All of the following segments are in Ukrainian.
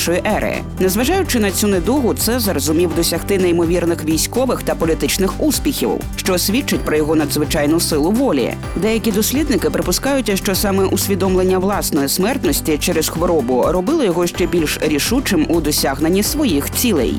нашої ери. Незважаючи на цю недугу, Цезар зумів досягти неймовірних військових та політичних успіхів, що свідчить про його надзвичайну силу волі. Деякі дослідники припускають, що саме усвідомлення власної смертності через хворобу робило його ще більш рішучим у досягненні своїх цілей.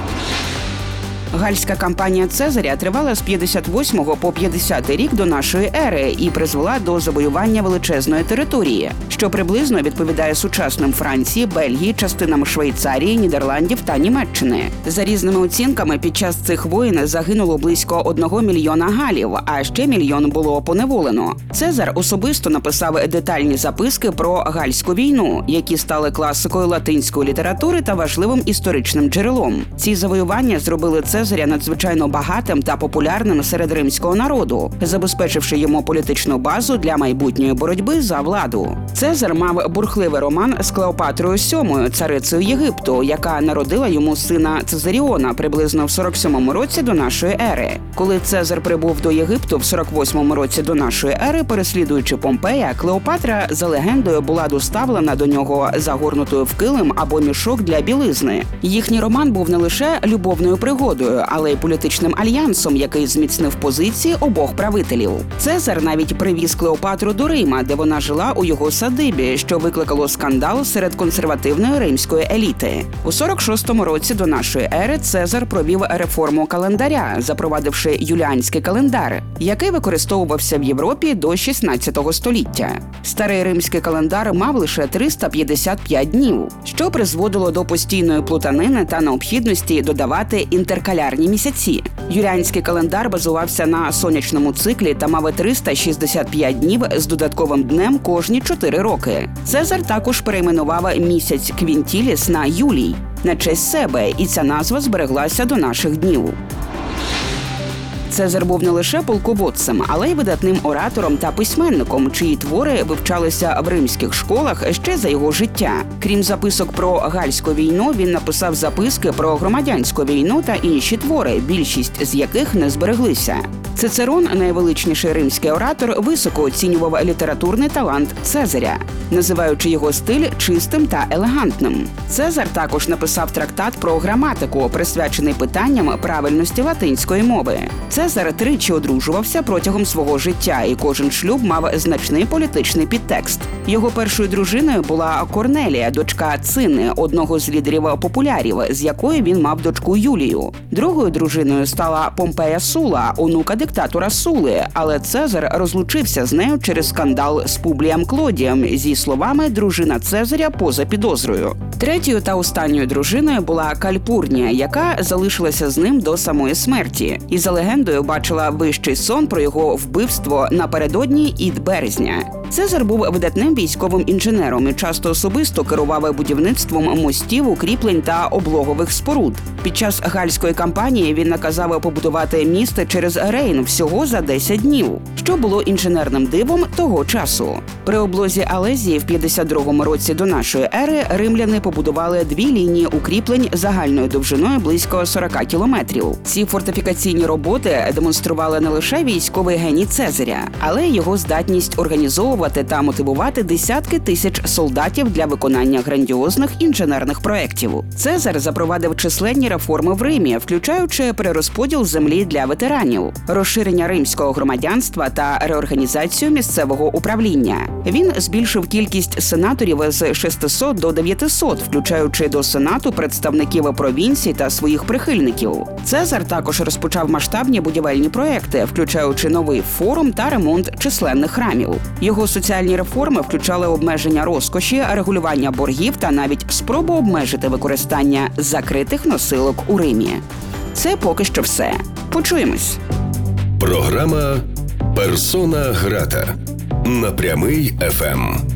Гальська кампанія Цезаря тривала з 58 по 50 рік до нашої ери і призвела до завоювання величезної території, що приблизно відповідає сучасним Франції, Бельгії, частинам Швейцарії, Нідерландів та Німеччини. За різними оцінками, під час цих воєн загинуло близько 1 мільйона галів, а ще 1 мільйон було поневолено. Цезар особисто написав детальні записки про Гальську війну, які стали класикою латинської літератури та важливим історичним джерелом. Ці завоювання зробили Цезаря надзвичайно багатим та популярним серед римського народу, забезпечивши йому політичну базу для майбутньої боротьби за владу. Цезар мав бурхливий роман з Клеопатрою VII, царицею Єгипту, яка народила йому сина Цезаріона приблизно в 47 році до нашої ери. Коли Цезар прибув до Єгипту в 48 році до нашої ери, переслідуючи Помпея, Клеопатра за легендою була доставлена до нього загорнутою в килим або мішок для білизни. Їхній роман був не лише любовною пригодою, але й політичним альянсом, який зміцнив позиції обох правителів. Цезар навіть привіз Клеопатру до Рима, де вона жила у його садибі, що викликало скандал серед консервативної римської еліти. У 46-му році до нашої ери Цезар провів реформу календаря, запровадивши юліанський календар, який використовувався в Європі до 16 століття. Старий римський календар мав лише 355 днів, що призводило до постійної плутанини та необхідності додавати інтеркалярні місяці. Юліанський календар базувався на сонячному циклі та мав 365 днів з додатковим днем кожні 4 роки. Цезар також перейменував місяць Квінтіліс на Юлій на честь себе, і ця назва збереглася до наших днів. Цезар був не лише полководцем, але й видатним оратором та письменником, чиї твори вивчалися в римських школах ще за його життя. Крім записок про Гальську війну, він написав записки про громадянську війну та інші твори, більшість з яких не збереглися. Цицерон, найвеличніший римський оратор, високо оцінював літературний талант Цезаря, називаючи його стиль чистим та елегантним. Цезар також написав трактат про граматику, присвячений питанням правильності латинської мови. Цезар тричі одружувався протягом свого життя, і кожен шлюб мав значний політичний підтекст. Його першою дружиною була Корнелія, дочка Цини, одного з лідерів популярів, з якої він мав дочку Юлію. Другою дружиною стала Помпея Сула, онука диктатора Сули, але Цезар розлучився з нею через скандал з Публієм Клодієм зі словами «дружина Цезаря поза підозрою». Третьою та останньою дружиною була Кальпурнія, яка залишилася з ним до самої смерті. І за легендою бачила вищий сон про його вбивство напередодні ід березня. Цезар був видатним військовим інженером і часто особисто керував будівництвом мостів, укріплень та облогових споруд. Під час Гальської кампанії він наказав побудувати міст через Рейн всього за 10 днів, що було інженерним дивом того часу. При облозі Алезії в 52 році до нашої ери римляни побудували 2 лінії укріплень загальною довжиною близько 40 кілометрів. Ці фортифікаційні роботи демонстрували не лише військовий геній Цезаря, але й його здатність організовувати та мотивувати десятки тисяч солдатів для виконання грандіозних інженерних проєктів. Цезар запровадив численні реформи в Римі, включаючи перерозподіл землі для ветеранів, розширення римського громадянства та реорганізацію місцевого управління. Він збільшив кількість сенаторів з 600 до 900, включаючи до Сенату представників провінцій та своїх прихильників. Цезар також розпочав масштабні будівельні проекти, включаючи новий форум та ремонт численних храмів. Його соціальні реформи включали обмеження розкоші, регулювання боргів та навіть спробу обмежити використання закритих носилок у Римі. Це поки що все. Почуємось. Програма «Персона грата» на Прямий ФМ.